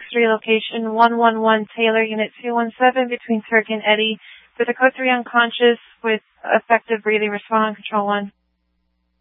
6-3 location, 111 Taylor, Unit 217 between Turk and Eddy. With a code 3 unconscious with effective breathing, respond on Control 1.